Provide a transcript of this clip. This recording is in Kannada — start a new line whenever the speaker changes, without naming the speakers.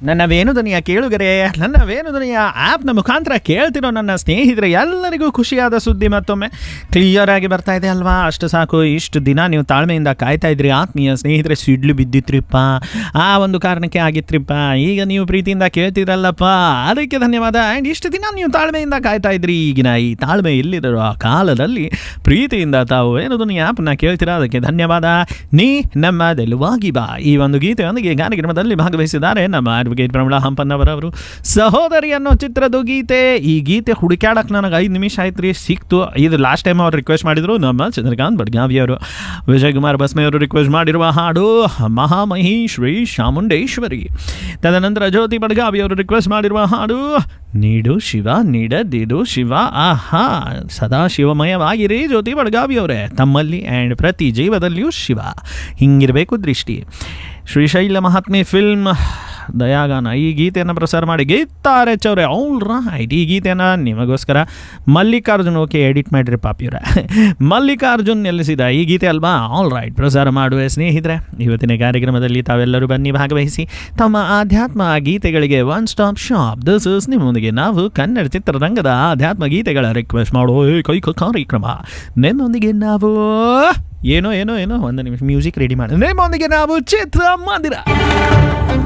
ನನ್ನ ವೇಣುಧ್ವನಿಯ ಕೇಳುಗರೆ, ನನ್ನ ವೇಣುಧ್ವನಿಯ ಆ್ಯಪ್ನ ಮುಖಾಂತರ ಕೇಳ್ತಿರೋ ನನ್ನ ಸ್ನೇಹಿತರೆ ಎಲ್ಲರಿಗೂ ಖುಷಿಯಾದ ಸುದ್ದಿ ಮತ್ತೊಮ್ಮೆ ಕ್ಲಿಯರ್ ಆಗಿ ಬರ್ತಾ ಇದೆ ಅಲ್ವಾ? ಅಷ್ಟು ಸಾಕು. ಇಷ್ಟು ದಿನ ನೀವು ತಾಳ್ಮೆಯಿಂದ ಕಾಯ್ತಾ ಇದ್ರಿ ಆತ್ಮೀಯ ಸ್ನೇಹಿತರೆ, ಸಿಡ್ಲು ಬಿದ್ದಿತ್ರಿಪ್ಪ, ಆ ಒಂದು ಕಾರಣಕ್ಕೆ ಆಗಿತ್ರಿಪ್ಪ. ಈಗ ನೀವು ಪ್ರೀತಿಯಿಂದ ಕೇಳ್ತಿರಲ್ಲಪ್ಪ, ಅದಕ್ಕೆ ಧನ್ಯವಾದ. ಆ್ಯಂಡ್ ಇಷ್ಟು ದಿನ ನೀವು ತಾಳ್ಮೆಯಿಂದ ಕಾಯ್ತಾ ಇದ್ರಿ. ಈಗಿನ ಈ ತಾಳ್ಮೆ ಎಲ್ಲಿರೋ ಆ ಕಾಲದಲ್ಲಿ ಪ್ರೀತಿಯಿಂದ ತಾವು ವೇಣುಧ್ವನಿಯ ಆ್ಯಪ್ನ ಕೇಳ್ತೀರಾ, ಅದಕ್ಕೆ ಧನ್ಯವಾದ. ನೀ ನಮ್ಮ ಗೆಲುವಾಗಿ ಬಾ ಈ ಒಂದು ಗೀತೆಯೊಂದಿಗೆ ಕಾರ್ಯಕ್ರಮದಲ್ಲಿ ಭಾಗವಹಿಸಿದ್ದಾರೆ ನಮ್ಮ ಅಡ್ವೊಕೇಟ್ ಪ್ರಮೀಳಾ ಹಂಪನ್ನವರವರು. ಸಹೋದರಿ ಅನ್ನೋ ಚಿತ್ರದ ಗೀತೆ. ಈ ಗೀತೆ ಹುಡುಕಾಡಕ್ಕೆ ನನಗೆ 5 ನಿಮಿಷ ಆಯ್ತು ರೀ, ಸಿಕ್ತು. ಇದು ಲಾಸ್ಟ್ ಟೈಮ್ ಅವ್ರು ರಿಕ್ವೆಸ್ಟ್ ಮಾಡಿದರು, ನಮ್ಮ ಚಂದ್ರಕಾಂತ್ ಬಡ್ಗಾವಿಯವರು. ವಿಜಯ್ ಕುಮಾರ್ ಬಸ್ಮೆಯವರು ರಿಕ್ವೆಸ್ಟ್ ಮಾಡಿರುವ ಹಾಡು ಮಹಾಮಹಿ ಶ್ರೀ ಚಾಮುಂಡೇಶ್ವರಿ. ತದನಂತರ ಜ್ಯೋತಿ ಬಡ್ಗಾವಿಯವರು ರಿಕ್ವೆಸ್ಟ್ ಮಾಡಿರುವ ಹಾಡು ನೀಡು ಶಿವ ನೀಡದಿಡು ಶಿವ. ಆಹಾ, ಸದಾ ಶಿವಮಯವಾಗಿರಿ ಜ್ಯೋತಿ ಬಡ್ಗಾವಿಯವರೇ, ತಮ್ಮಲ್ಲಿ ಆ್ಯಂಡ್ ಪ್ರತಿ ಜೀವದಲ್ಲಿಯೂ ಶಿವ ಹಿಂಗಿರಬೇಕು ದೃಷ್ಟಿ. ಶ್ರೀಶೈಲ ಮಹಾತ್ಮೆ ಫಿಲ್ಮ್ ದಯಾಗಾನ ಈ ಗೀತೆಯನ್ನು ಪ್ರಸಾರ ಮಾಡಿ ಗೀತಾರ್ ಎಚ್ ಅವರೇ. ಆಲ್ ರೈಟ್, ಈ ಗೀತೆಯನ್ನು ನಿಮಗೋಸ್ಕರ ಮಲ್ಲಿಕಾರ್ಜುನ್, ಓಕೆ ಎಡಿಟ್ ಮಾಡಿರಿ ಪಾಪಿಯವರ, ಮಲ್ಲಿಕಾರ್ಜುನ್ ನೆಲೆಸಿದ ಈ ಗೀತೆ ಅಲ್ವಾ? ಆಲ್ ರೈಟ್, ಪ್ರಸಾರ ಮಾಡುವೆ ಸ್ನೇಹಿತರೆ. ಇವತ್ತಿನ ಕಾರ್ಯಕ್ರಮದಲ್ಲಿ ತಾವೆಲ್ಲರೂ ಬನ್ನಿ ಭಾಗವಹಿಸಿ. ತಮ್ಮ ಆಧ್ಯಾತ್ಮ ಗೀತೆಗಳಿಗೆ one stop shop. This is ನಿಮ್ಮೊಂದಿಗೆ ನಾವು ಕನ್ನಡ ಚಿತ್ರರಂಗದ ಆಧ್ಯಾತ್ಮ ಗೀತೆಗಳ ರಿಕ್ವೆಸ್ಟ್ ಮಾಡೋ ಕೈಕ ಕಾರ್ಯಕ್ರಮ. ನಿಮ್ಮೊಂದಿಗೆ ನಾವು ಏನೋ ಒಂದು ನಿಮಿಷ ಮ್ಯೂಸಿಕ್ ರೆಡಿ ಮಾಡಿ. ನಿಮ್ಮೊಂದಿಗೆ ನಾವು ಚಿತ್ರಮಂದಿರ.